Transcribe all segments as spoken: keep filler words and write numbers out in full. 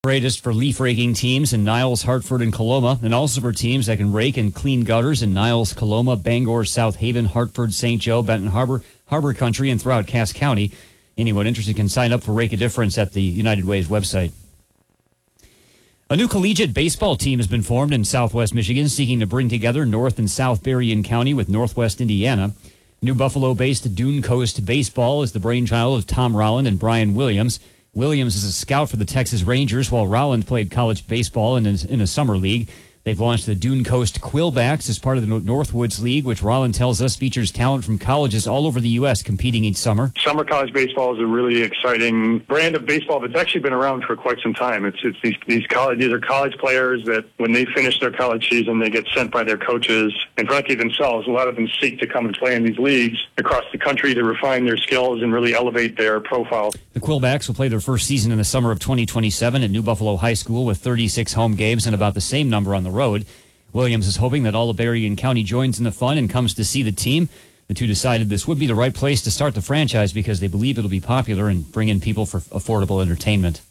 Greatest for leaf raking teams in Niles, Hartford, and Coloma, and also for teams that can rake and clean gutters in Niles, Coloma, Bangor, South Haven, Hartford, Saint Joe, Benton Harbor, Harbor Country, and throughout Cass County. Anyone interested can sign up for Rake a Difference at the United Way's website. A new collegiate baseball team has been formed in Southwest Michigan, seeking to bring together North and South Berrien County with Northwest Indiana. New Buffalo-based Dune Coast Baseball is the brainchild of Tom Rolland and Brian Williams. Williams is a scout for the Texas Rangers, while Rolland played college baseball in a, in a summer league. They've launched the Dune Coast Quillbacks as part of the Northwoods League, which Rolland tells us features talent from colleges all over the U S competing each summer. Summer college baseball is a really exciting brand of baseball that's actually been around for quite some time. It's it's these these college these are college players that when they finish their college season, they get sent by their coaches and frankly themselves. A lot of them seek to come and play in these leagues across the country to refine their skills and really elevate their profile. The Quillbacks will play their first season in the summer of twenty twenty-seven at New Buffalo High School with thirty-six home games and about the same number on the road. Williams is hoping that all of Berrien County joins in the fun and comes to see the team. The two decided this would be the right place to start the franchise because they believe it'll be popular and bring in people for affordable entertainment.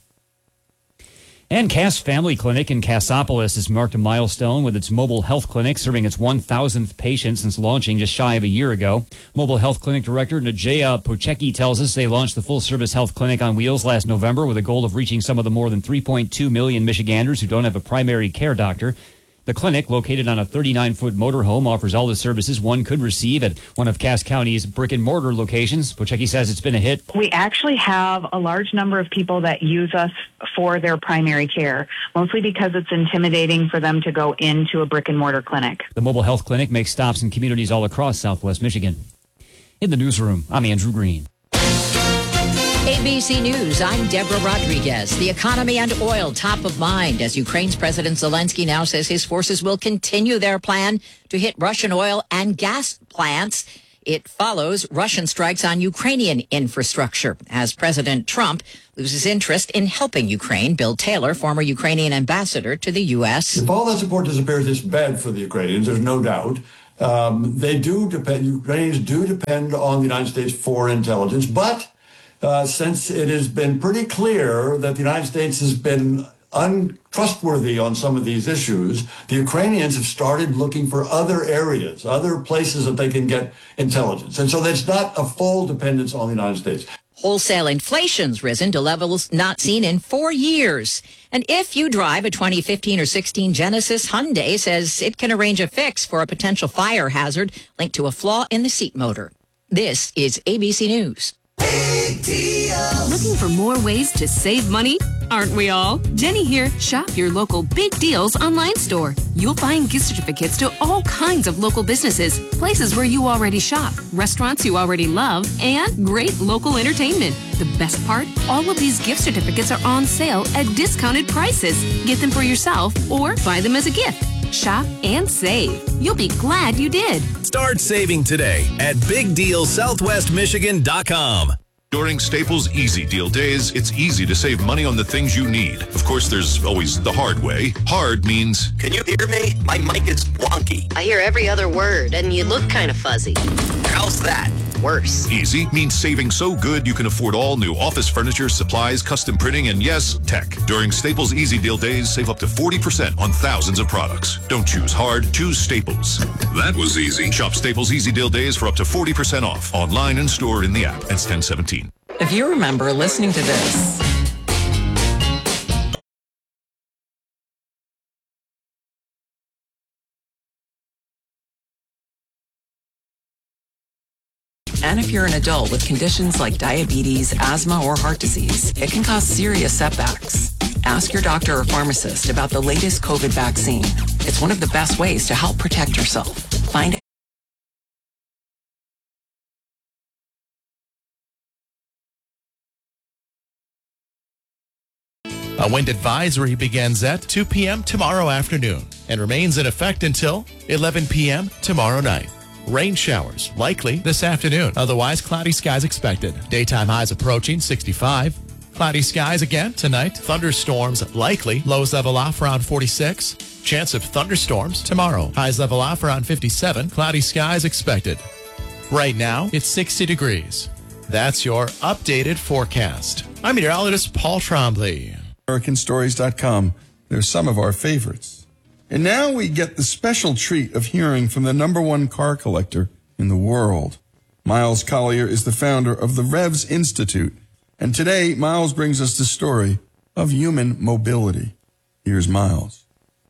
And Cass Family Clinic in Cassopolis has marked a milestone with its mobile health clinic serving its one thousandth patient since launching just shy of a year ago. Mobile Health Clinic Director Najaya Pochecki tells us they launched the full-service health clinic on wheels last November with a goal of reaching some of the more than three point two million Michiganders who don't have a primary care doctor. The clinic, located on a thirty-nine foot motorhome, offers all the services one could receive at one of Cass County's brick-and-mortar locations. Pochecki says it's been a hit. We actually have a large number of people that use us for their primary care, mostly because it's intimidating for them to go into a brick-and-mortar clinic. The mobile health clinic makes stops in communities all across Southwest Michigan. In the newsroom, I'm Andrew Green. A B C News, I'm Deborah Rodriguez. The economy and oil top of mind as Ukraine's President Zelensky now says his forces will continue their plan to hit Russian oil and gas plants. It follows Russian strikes on Ukrainian infrastructure as President Trump loses interest in helping Ukraine. Bill Taylor, former Ukrainian ambassador to the U S. If all that support disappears, it's bad for the Ukrainians, there's no doubt. Um, they do depend, Ukrainians do depend on the United States for intelligence, but Uh, since it has been pretty clear that the United States has been untrustworthy on some of these issues, the Ukrainians have started looking for other areas, other places that they can get intelligence. And so there's not a full dependence on the United States. Wholesale inflation's risen to levels not seen in four years. And if you drive a twenty fifteen or sixteen Genesis, Hyundai says it can arrange a fix for a potential fire hazard linked to a flaw in the seat motor. This is A B C News. Looking for more ways to save money? Aren't we all? Jenny here. Shop your local Big Deals online store. You'll find gift certificates to all kinds of local businesses, places where you already shop, restaurants you already love, and great local entertainment. The best part? All of these gift certificates are on sale at discounted prices. Get them for yourself or buy them as a gift. Shop and save. You'll be glad you did. Start saving today at big deal southwest michigan dot com. During Staples Easy Deal Days, it's easy to save money on the things you need. Of course, there's always the hard way. Hard means... Can you hear me? My mic is wonky. I hear every other word, and you look kind of fuzzy. How's that? Worse. Easy means saving so good you can afford all new office furniture, supplies, custom printing, and yes, tech. During Staples Easy Deal Days, save up to forty percent on thousands of products. Don't choose hard, choose Staples. That was easy. Shop Staples Easy Deal Days for up to forty percent off. Online and store in the app. That's ten seventeen. If you remember listening to this... And if you're an adult with conditions like diabetes, asthma, or heart disease, it can cause serious setbacks. Ask your doctor or pharmacist about the latest COVID vaccine. It's one of the best ways to help protect yourself. Find A wind advisory begins at two p.m. tomorrow afternoon and remains in effect until eleven p.m. tomorrow night. Rain showers likely this afternoon. Otherwise, cloudy skies expected. Daytime highs approaching sixty-five. Cloudy skies again tonight. Thunderstorms likely. Lows level off around forty-six. Chance of thunderstorms tomorrow. Highs level off around fifty-seven. Cloudy skies expected. Right now, it's sixty degrees. That's your updated forecast. I'm meteorologist Paul Trombley. American Stories dot com. They're some of our favorites. And now we get the special treat of hearing from the number one car collector in the world. Miles Collier is the founder of the Revs Institute. And today, Miles brings us the story of human mobility. Here's Miles.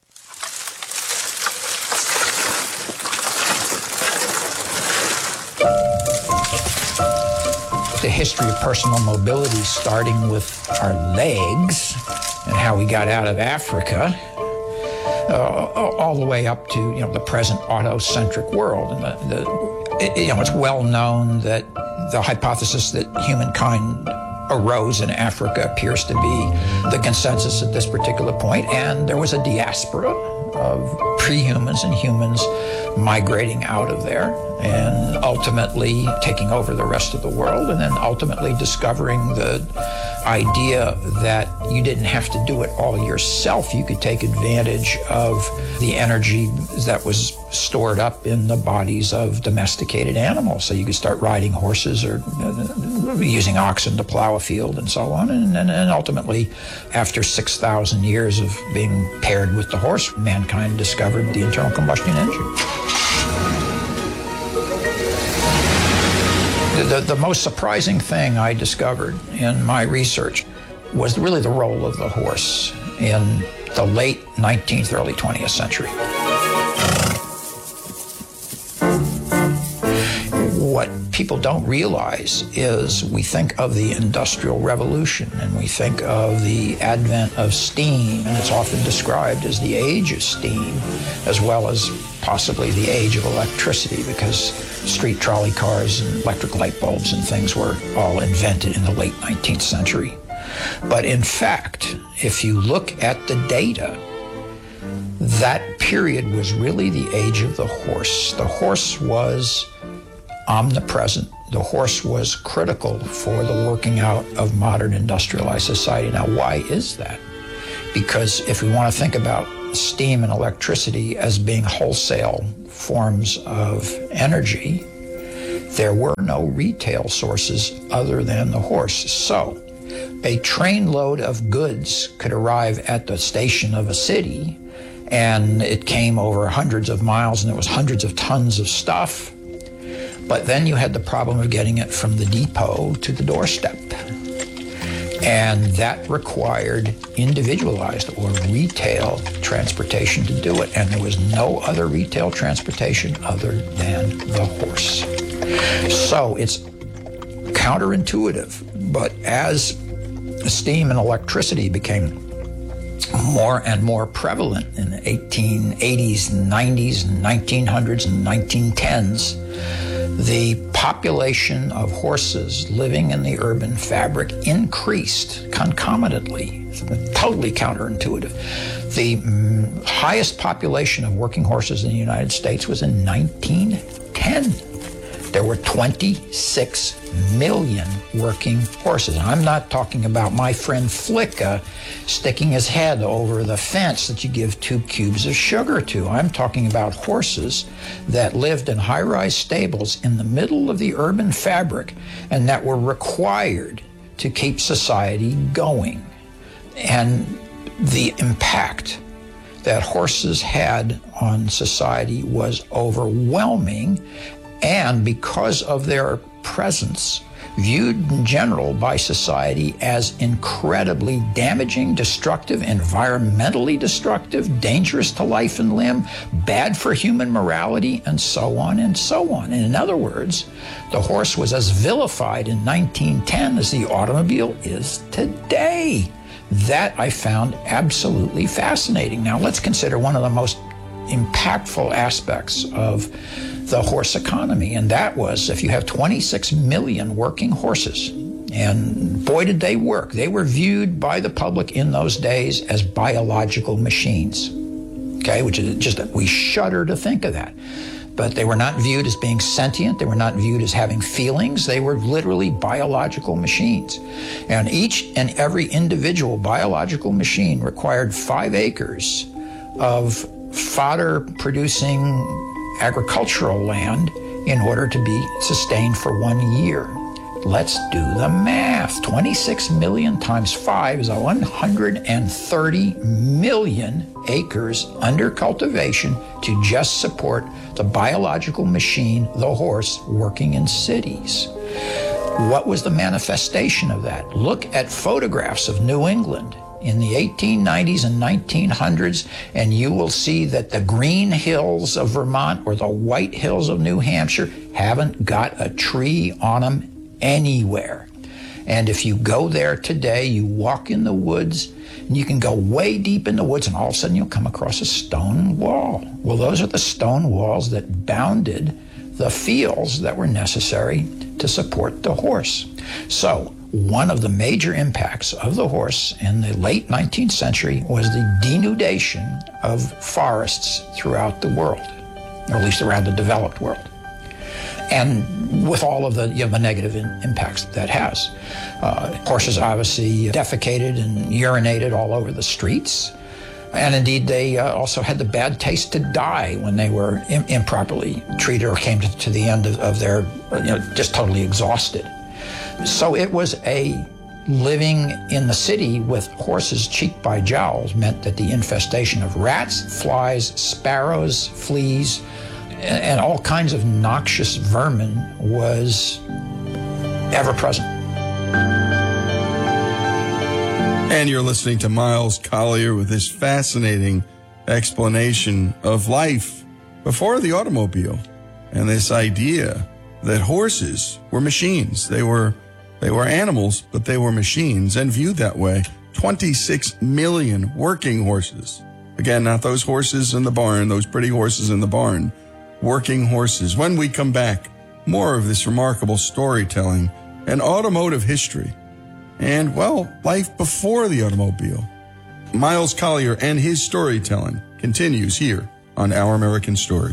The history of personal mobility, starting with our legs and how we got out of Africa, uh, all the way up to, you know, the present auto-centric world. And the, the, it, you know, it's well known that the hypothesis that humankind arose in Africa appears to be the consensus at this particular point, and there was a diaspora of pre-humans and humans migrating out of there and ultimately taking over the rest of the world, and then ultimately discovering the idea that you didn't have to do it all yourself. You could take advantage of the energy that was stored up in the bodies of domesticated animals. So you could start riding horses or uh, using oxen to plow a field and so on. And, and, and ultimately, after six thousand years of being paired with the horse, mankind discovered the internal combustion engine. The, the most surprising thing I discovered in my research was really the role of the horse in the late nineteenth, early twentieth century. What people don't realize is we think of the Industrial Revolution and we think of the advent of steam, and it's often described as the age of steam, as well as possibly the age of electricity, because street trolley cars and electric light bulbs and things were all invented in the late nineteenth century. But in fact, if you look at the data, that period was really the age of the horse. The horse was omnipresent. The horse was critical for the working out of modern industrialized society. Now, why is that? Because if we want to think about steam and electricity as being wholesale forms of energy, there were no retail sources other than the horse. So a trainload of goods could arrive at the station of a city, and it came over hundreds of miles, and there was hundreds of tons of stuff. But then you had the problem of getting it from the depot to the doorstep. And that required individualized or retail transportation to do it. And there was no other retail transportation other than the horse. So it's counterintuitive, but as steam and electricity became more and more prevalent in the eighteen eighties, nineties, nineteen hundreds, and nineteen tens, the population of horses living in the urban fabric increased concomitantly, totally counterintuitive. The mm, highest population of working horses in the United States was in nineteen ten. There were twenty-six million working horses. And I'm not talking about my friend Flicka sticking his head over the fence that you give two cubes of sugar to. I'm talking about horses that lived in high-rise stables in the middle of the urban fabric and that were required to keep society going. And the impact that horses had on society was overwhelming, and because of their presence, viewed in general by society as incredibly damaging, destructive, environmentally destructive, dangerous to life and limb, bad for human morality, and so on and so on. And in other words, the horse was as vilified in nineteen ten as the automobile is today. That I found absolutely fascinating. Now let's consider one of the most impactful aspects of the horse economy, and that was if you have twenty-six million working horses, and boy did they work. They were viewed by the public in those days as biological machines, okay, which is just, we shudder to think of that. But they were not viewed as being sentient. They were not viewed as having feelings. They were literally biological machines. And each and every individual biological machine required five acres of fodder-producing agricultural land in order to be sustained for one year. Let's do the math. twenty-six million times five is one hundred thirty million acres under cultivation to just support the biological machine, the horse, working in cities. What was the manifestation of that? Look at photographs of New England in the eighteen nineties and nineteen hundreds, and you will see that the green hills of Vermont or the white hills of New Hampshire haven't got a tree on them anywhere. And if you go there today, you walk in the woods, and you can go way deep in the woods, and all of a sudden you'll come across a stone wall. Well, those are the stone walls that bounded the fields that were necessary to support the horse. So one of the major impacts of the horse in the late nineteenth century was the denudation of forests throughout the world, or at least around the developed world. And with all of the, you know, the negative in, impacts that, that has. Uh, horses obviously defecated and urinated all over the streets. And indeed, they uh, also had the bad taste to die when they were im- improperly treated or came to, to the end of, of their, you know, just totally exhausted. So it was a living in the city with horses cheek by jowls meant that the infestation of rats, flies, sparrows, fleas, and all kinds of noxious vermin was ever present. And you're listening to Miles Collier with this fascinating explanation of life before the automobile and this idea that horses were machines. They were they were animals, but they were machines, and viewed that way. twenty-six million working horses. Again, not those horses in the barn, those pretty horses in the barn. Working horses. When we come back, more of this remarkable storytelling and automotive history. And, well, life before the automobile. Miles Collier and his storytelling continues here on Our American Stories.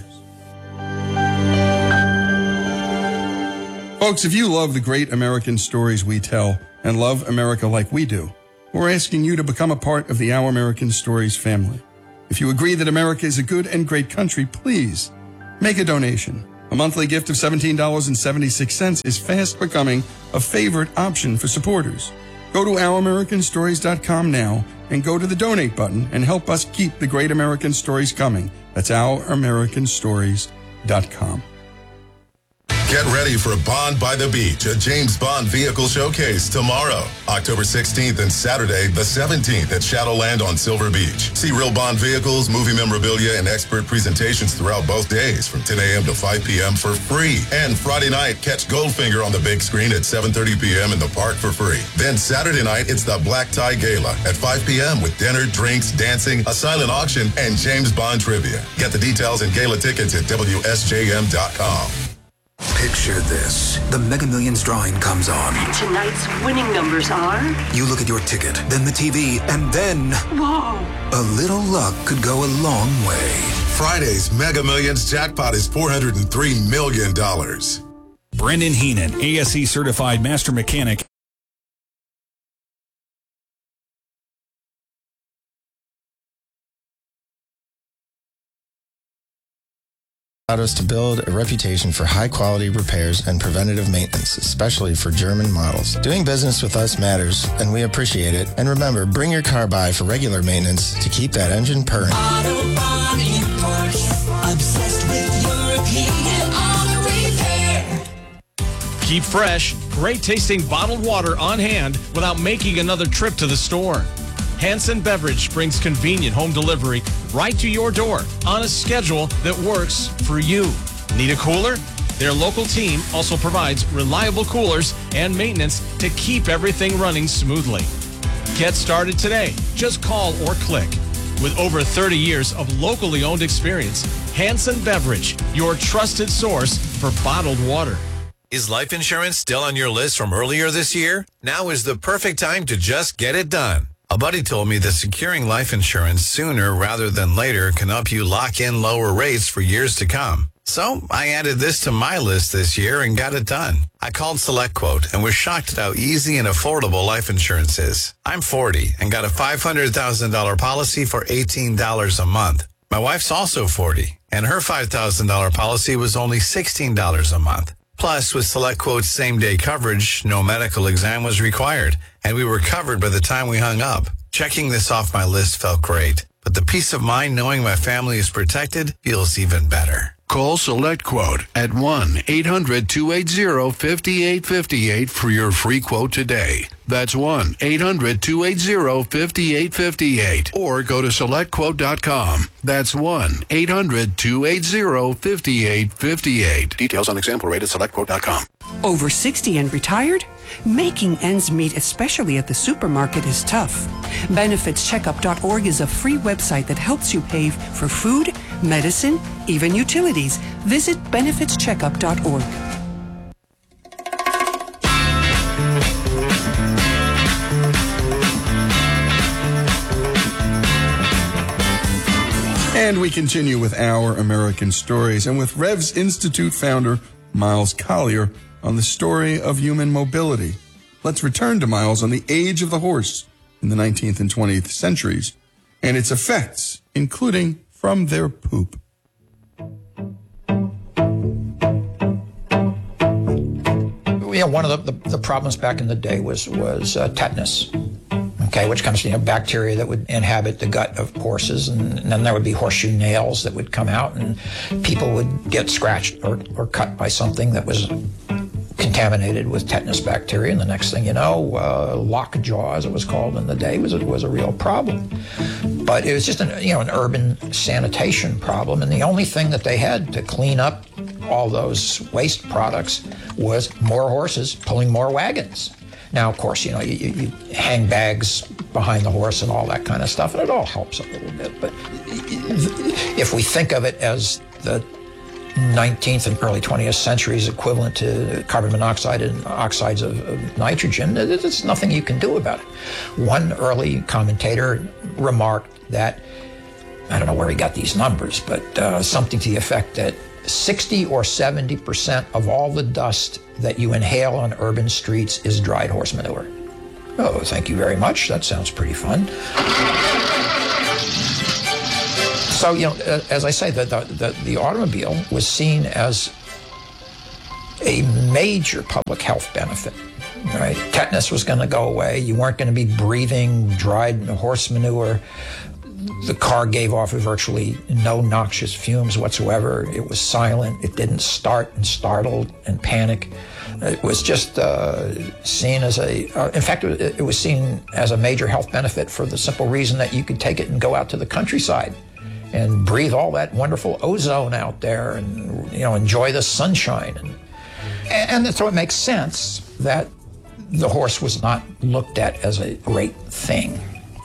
Folks, if you love the great American stories we tell and love America like we do, we're asking you to become a part of the Our American Stories family. If you agree that America is a good and great country, please make a donation. A monthly gift of seventeen dollars and seventy-six cents is fast becoming a favorite option for supporters. Go to our american stories dot com now and go to the donate button and help us keep the great American stories coming. That's our american stories dot com. Get ready for Bond by the Beach, a James Bond vehicle showcase tomorrow, October sixteenth, and Saturday, the seventeenth at Shadowland on Silver Beach. See real Bond vehicles, movie memorabilia, and expert presentations throughout both days from ten a.m. to five p.m. for free. And Friday night, catch Goldfinger on the big screen at seven thirty p.m. in the park for free. Then Saturday night, it's the Black Tie Gala at five p.m. with dinner, drinks, dancing, a silent auction, and James Bond trivia. Get the details and gala tickets at W S J M dot com. Picture this. The Mega Millions drawing comes on. Tonight's winning numbers are... You look at your ticket, then the T V, and then... Whoa! A little luck could go a long way. Friday's Mega Millions jackpot is four hundred three million dollars. Brendan Heenan, A S E certified master mechanic. Allowed us to build a reputation for high-quality repairs and preventative maintenance, especially for German models. Doing business with us matters, and we appreciate it. And remember, bring your car by for regular maintenance to keep that engine purring. Autobahn Imports, obsessed with European auto repair. Keep fresh, great-tasting bottled water on hand without making another trip to the store. Hanson Beverage brings convenient home delivery right to your door on a schedule that works for you. Need a cooler? Their local team also provides reliable coolers and maintenance to keep everything running smoothly. Get started today. Just call or click. With over thirty years of locally owned experience, Hanson Beverage, your trusted source for bottled water. Is life insurance still on your list from earlier this year? Now is the perfect time to just get it done. A buddy told me that securing life insurance sooner rather than later can help you lock in lower rates for years to come. So I added this to my list this year and got it done. I called SelectQuote and was shocked at how easy and affordable life insurance is. I'm forty and got a five hundred thousand dollars policy for eighteen dollars a month. My wife's also forty, and her five thousand dollars policy was only sixteen dollars a month. Plus, with SelectQuote's same-day coverage, no medical exam was required, and we were covered by the time we hung up. Checking this off my list felt great, but the peace of mind knowing my family is protected feels even better. Call SelectQuote at one eight hundred two eight zero five eight five eight for your free quote today. That's one eight hundred two eight zero five eight five eight. Or go to select quote dot com. That's one eight hundred two eight zero five eight five eight. Details on example rate at select quote dot com. Over sixty and retired? Making ends meet, especially at the supermarket, is tough. benefits checkup dot org is a free website that helps you pay for food, medicine, even utilities. Visit benefits checkup dot org. And we continue with Our American Stories and with Revs Institute founder Miles Collier on the story of human mobility. Let's return to Miles on the age of the horse in the nineteenth and twentieth centuries and its effects, including from their poop. You know, one of the, the, the problems back in the day was, was uh, tetanus. Okay, which comes from, you know, bacteria that would inhabit the gut of horses, and, and then there would be horseshoe nails that would come out, and people would get scratched or, or cut by something that was contaminated with tetanus bacteria, and the next thing you know, uh, lockjaw, as it was called in the day, was a, was a real problem. But it was just an, you know, an urban sanitation problem, and the only thing that they had to clean up all those waste products was more horses pulling more wagons. Now, of course, you know, you, you hang bags behind the horse and all that kind of stuff, and it all helps a little bit. But if we think of it as the nineteenth and early twentieth centuries equivalent to carbon monoxide and oxides of, of nitrogen, there's nothing you can do about it. One early commentator remarked that, I don't know where he got these numbers, but uh, something to the effect that sixty or seventy percent of all the dust that you inhale on urban streets is dried horse manure. Oh, thank you very much. That sounds pretty fun. So, you know, as I say, the, the, the automobile was seen as a major public health benefit, right? Tetanus was going to go away. You weren't going to be breathing dried horse manure. The car gave off virtually no noxious fumes whatsoever. It was silent. It didn't start and startle and panic. It was just uh, seen as a, uh, in fact, it, it was seen as a major health benefit for the simple reason that you could take it and go out to the countryside and breathe all that wonderful ozone out there and, you know, enjoy the sunshine. And, and so it makes sense that the horse was not looked at as a great thing.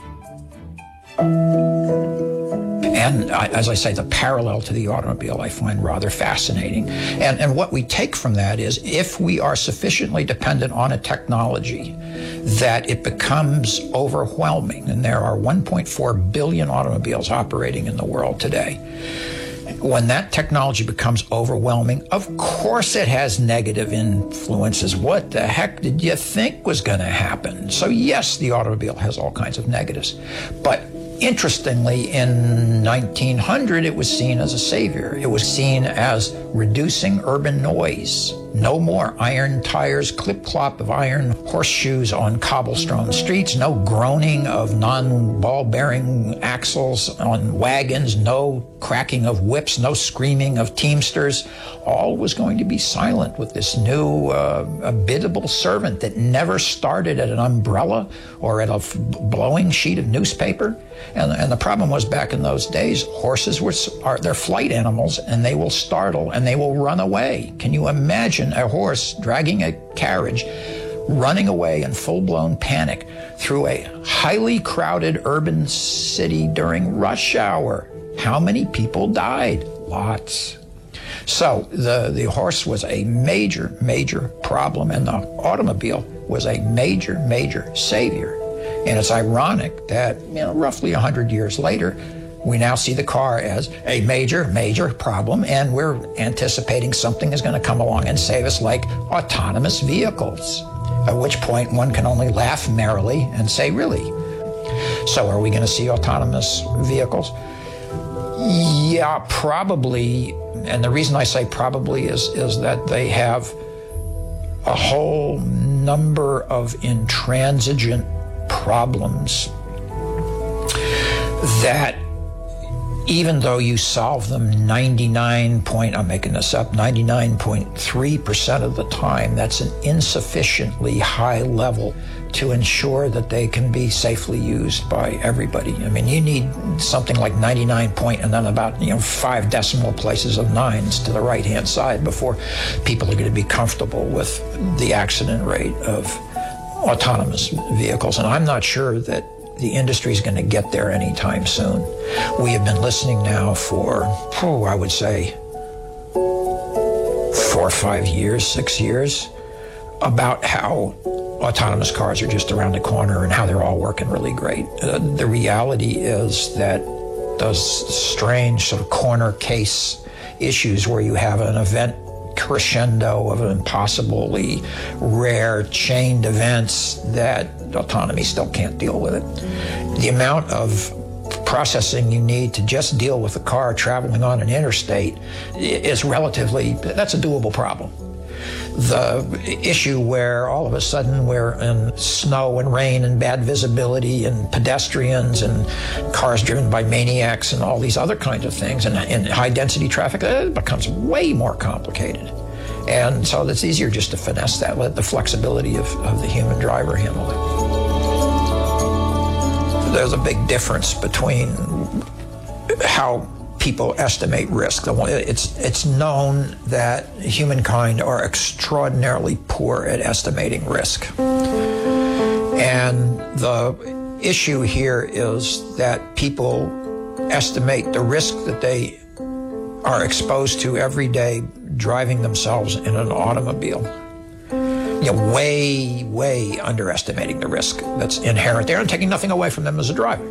And I, as I say, the parallel to the automobile I find rather fascinating. And, and what we take from that is if we are sufficiently dependent on a technology that it becomes overwhelming, and there are one point four billion automobiles operating in the world today, when that technology becomes overwhelming, of course it has negative influences. What the heck did you think was going to happen? So yes, the automobile has all kinds of negatives. But interestingly, in nineteen hundred, it was seen as a savior. It was seen as reducing urban noise. No more iron tires, clip-clop of iron horseshoes on cobblestone streets. No groaning of non-ball-bearing axles on wagons. No cracking of whips. No screaming of teamsters. All was going to be silent with this new uh, biddable servant that never started at an umbrella or at a f- blowing sheet of newspaper. And, and the problem was, back in those days, horses were are they're flight animals, and they will startle and they will run away. Can you imagine a horse dragging a carriage, running away in full-blown panic through a highly crowded urban city during rush hour? How many people died? Lots. So the, the horse was a major, major problem, and the automobile was a major, major savior. And it's ironic that, you know, roughly one hundred years later, we now see the car as a major, major problem, and we're anticipating something is going to come along and save us, like autonomous vehicles. At which point one can only laugh merrily and say, really? So are we going to see autonomous vehicles? Yeah, probably. And the reason I say probably is, is that they have a whole number of intransigent problems that even though you solve them ninety-nine point, I'm making this up, ninety-nine point three percent of the time, that's an insufficiently high level to ensure that they can be safely used by everybody. I mean, you need something like ninety-nine point and then about, you know, five decimal places of nines to the right-hand side before people are going to be comfortable with the accident rate of autonomous vehicles. And I'm not sure that the industry is going to get there anytime soon. We have been listening now for, oh, I would say, four or five years, six years, about how autonomous cars are just around the corner and how they're all working really great. Uh, the reality is that those strange sort of corner case issues where you have an event crescendo of impossibly rare chained events that autonomy still can't deal with it. The amount of processing you need to just deal with a car traveling on an interstate is relatively, that's a doable problem. The issue where all of a sudden we're in snow and rain and bad visibility and pedestrians and cars driven by maniacs and all these other kinds of things and, and high density traffic, it becomes way more complicated. And so it's easier just to finesse that, let the flexibility of, of the human driver handle it. There's a big difference between how people estimate risk. It's, it's known that humankind are extraordinarily poor at estimating risk. And the issue here is that people estimate the risk that they are exposed to every day driving themselves in an automobile. You know, way, way underestimating the risk that's inherent there and taking nothing away from them as a driver.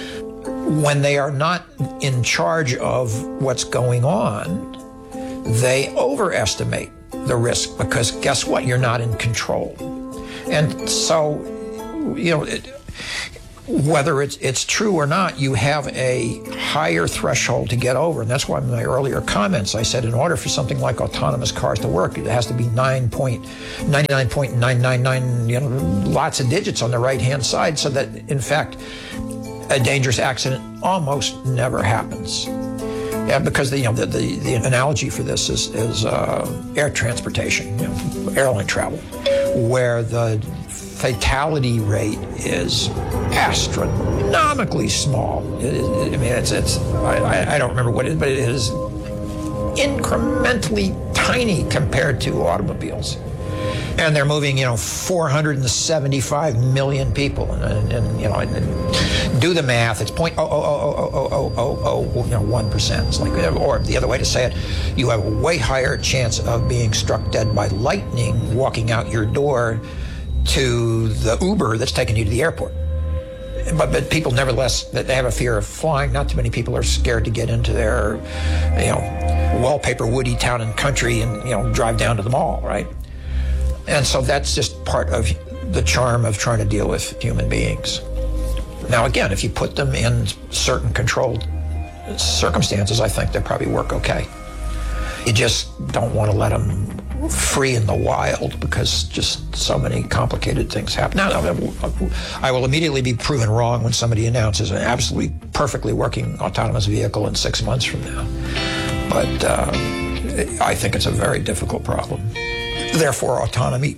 When they are not in charge of what's going on, they overestimate the risk because guess what? You're not in control. And so, you know, it, whether it's, it's true or not, you have a higher threshold to get over. And that's why in my earlier comments, I said in order for something like autonomous cars to work, it has to be nine point nine nine nine nine nine nine, you know, lots of digits on the right-hand side so that, in fact, a dangerous accident almost never happens. Yeah, because the, you know, the, the, the analogy for this is, is uh, air transportation, you know, airline travel, where the fatality rate is astronomically small. It, it, I mean, it's, it's I, I don't remember what it is, but it is incrementally tiny compared to automobiles. And they're moving, you know, four hundred seventy-five million people, and, and, and you know, and, and do the math. It's point oh oh oh oh oh oh oh oh, you know, one percent. It's like, or the other way to say it, you have a way higher chance of being struck dead by lightning walking out your door to the Uber that's taking you to the airport. But, but people, nevertheless, that they have a fear of flying. Not too many people are scared to get into their, you know, wallpaper woody town and country and, you know, drive down to the mall, right? And so that's just part of the charm of trying to deal with human beings. Now, again, if you put them in certain controlled circumstances, I think they probably work okay. You just don't want to let them free in the wild because just so many complicated things happen. Now, I will immediately be proven wrong when somebody announces an absolutely perfectly working autonomous vehicle in six months from now. But uh, I think it's a very difficult problem. Therefore, autonomy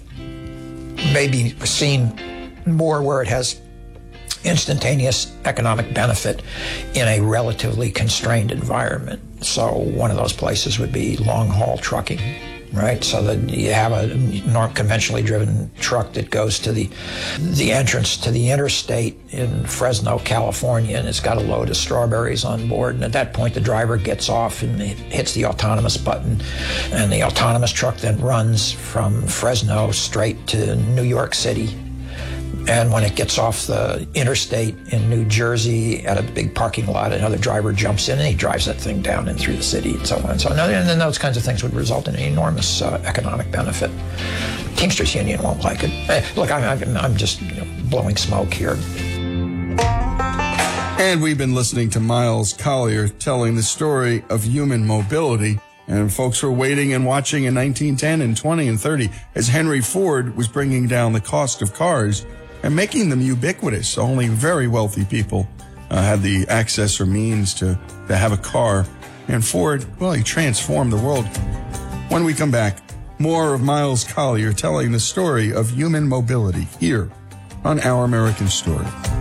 may be seen more where it has instantaneous economic benefit in a relatively constrained environment. So one of those places would be long-haul trucking, right? So that you have a norm conventionally driven truck that goes to the the entrance to the interstate in Fresno, California, and it's got a load of strawberries on board. And at that point, the driver gets off and hits the autonomous button, and the autonomous truck then runs from Fresno straight to New York City. And when it gets off the interstate in New Jersey at a big parking lot, another driver jumps in and he drives that thing down and through the city and so on and so on. And then those kinds of things would result in an enormous uh, economic benefit. Teamsters Union won't like it. Hey, look, I'm, I'm, I'm just, you know, blowing smoke here. And we've been listening to Miles Collier telling the story of human mobility. And folks were waiting and watching in nineteen ten and twenty and thirty as Henry Ford was bringing down the cost of cars and making them ubiquitous. Only very wealthy people uh, had the access or means to, to have a car. And Ford, well, he transformed the world. When we come back, more of Miles Collier telling the story of human mobility here on Our American Story.